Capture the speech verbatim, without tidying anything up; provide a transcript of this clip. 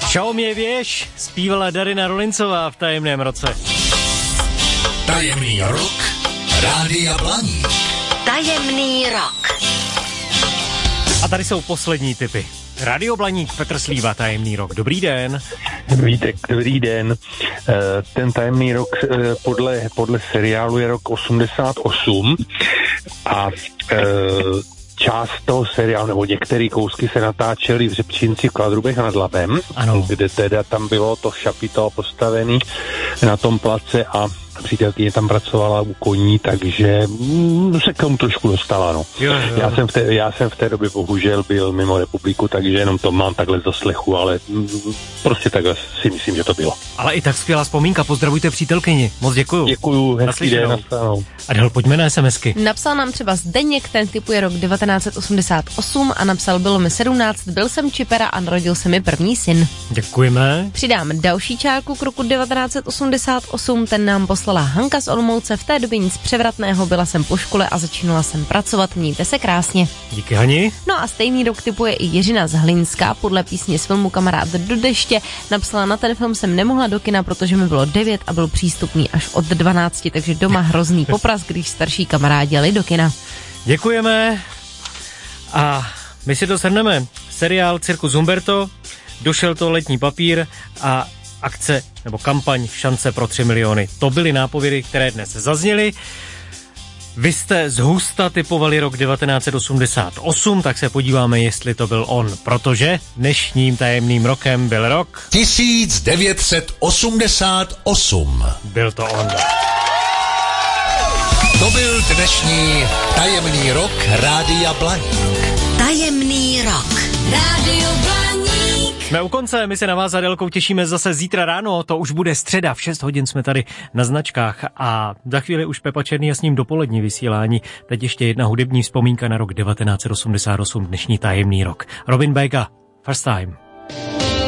Show mě věž, zpívala Darina Rolincová v Tajemném roce. Tajemný rok Rádia Blaník. Tajemný rok. A tady jsou poslední tipy. Radio Blaník, Petr Slíva, Tajemný rok. Dobrý den. Vítek, dobrý den. Ten Tajemný rok podle, podle seriálu je rok osmdesát osm a část toho seriálu, nebo některé kousky se natáčely v Řepčínci v Kladrubech nad Labem, ano. Kde teda tam bylo to šapito postavený na tom place a přítelkyně tam pracovala u koní, takže mm, se k tomu trošku dostala, no. Jo, jo. Já, jsem v té, já jsem v té době bohužel byl mimo republiku, takže jenom to mám takhle z doslechu, ale mm, prostě takhle si myslím, že to bylo. Ale i tak skvělá vzpomínka, pozdravujte přítelkyni, moc děkuju. Děkuju, hezký den, naslyšenou. A dál pojďme na SMSky. Napsal nám třeba Zdeněk, ten typuje rok devatenáct set osmdesát osm a napsal, bylo mi sedmnáct, byl jsem čipera a narodil se mi první syn. Děkujeme. Přidám další čárku k roku devatenáct set osmdesát osm, ten nám poslala Hanka z Olomouce, v té době nic převratného, byla jsem po škole a začínala jsem pracovat, mějte se krásně. Díky, Hani. No a stejný rok typuje i Jiřina z Hlinská, podle písně z filmu Kamarád do deště, napsala, na ten film jsem nemohla do kina, protože mi bylo devět a byl přístupný až od dvanácti, takže doma hrozný popras, když starší kamarádi jeli do kina. Děkujeme a my si to shrneme. Seriál Cirkus Humberto, došel to letní papír a akce nebo kampaň Šance pro tři miliony. To byly nápovědy, které dnes zazněly. Vy jste zhusta typovali rok devatenáct set osmdesát osm, tak se podíváme, jestli to byl on, protože dnešním tajemným rokem byl rok tisíc devět set osmdesát osm. Byl to on. To byl dnešní tajemný rok Rádia Blaník. Tajemný rok. Rádio Blaník. Jsme u konce, my se na vás za Adelkou těšíme zase zítra ráno, to už bude středa, v šest hodin jsme tady na značkách a za chvíli už Pepa Černý a s ním dopolední vysílání. Teď ještě jedna hudební vzpomínka na rok devatenáct set osmdesát osm, dnešní tajemný rok. Robin Bega, First Time.